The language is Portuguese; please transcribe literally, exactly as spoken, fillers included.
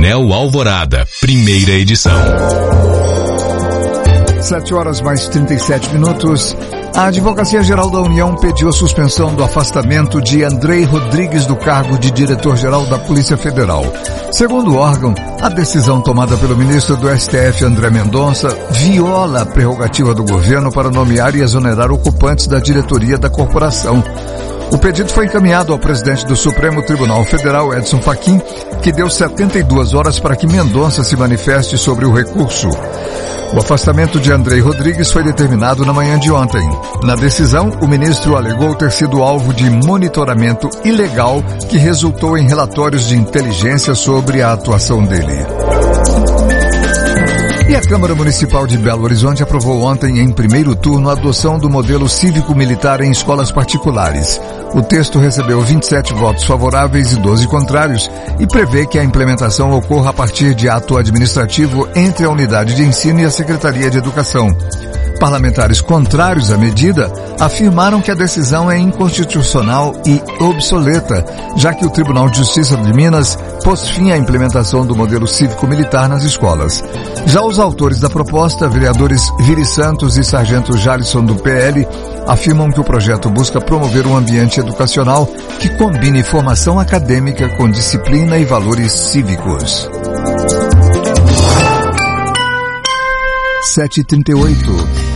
Jornal Alvorada, primeira edição. Sete horas mais trinta e sete minutos. A Advocacia Geral da União pediu a suspensão do afastamento de Andrei Rodrigues do cargo de diretor-geral da Polícia Federal. Segundo o órgão, a decisão tomada pelo ministro do S T F, André Mendonça, viola a prerrogativa do governo para nomear e exonerar ocupantes da diretoria da corporação. O pedido foi encaminhado ao presidente do Supremo Tribunal Federal, Edson Fachin, que deu setenta e duas horas para que Mendonça se manifeste sobre o recurso. O afastamento de Andrei Rodrigues foi determinado na manhã de ontem. Na decisão, o ministro alegou ter sido alvo de monitoramento ilegal que resultou em relatórios de inteligência sobre a atuação dele. E a Câmara Municipal de Belo Horizonte aprovou ontem, em primeiro turno, a adoção do modelo cívico-militar em escolas particulares. O texto recebeu vinte e sete votos favoráveis e doze contrários e prevê que a implementação ocorra a partir de ato administrativo entre a unidade de ensino e a Secretaria de Educação. Parlamentares contrários à medida afirmaram que a decisão é inconstitucional e obsoleta, já que o Tribunal de Justiça de Minas pôs fim à implementação do modelo cívico-militar nas escolas. Já os autores da proposta, vereadores Viri Santos e Sargento Jalisson do P L, afirmam que o projeto busca promover um ambiente educacional que combine formação acadêmica com disciplina e valores cívicos. sete e trinta e oito.